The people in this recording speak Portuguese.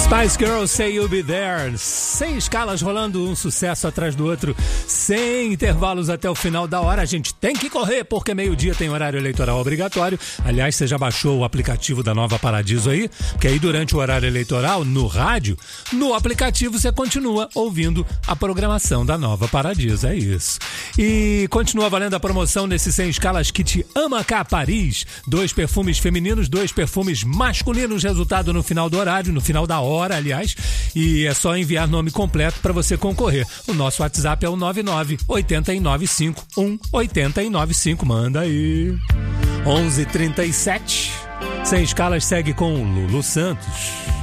Spice Girls, Say You'll Be There. 100 escalas rolando, um sucesso atrás do outro, sem intervalos até o final da hora. A gente tem que correr, porque meio-dia tem horário eleitoral obrigatório. Aliás, você já baixou o aplicativo da Nova Paradiso aí? Porque aí durante o horário eleitoral, no rádio, no aplicativo você continua ouvindo a programação da Nova Paradiso. É isso. E continua valendo a promoção nesses 100 escalas Kit Amacá Paris. 2 perfumes femininos, 2 perfumes masculinos. Resultado no final do horário, no final da hora, aliás, e é só enviar nome completo para você concorrer. O nosso WhatsApp é o 99-895-1895. Manda aí. 11h37. 100 escalas segue com Lulu Santos.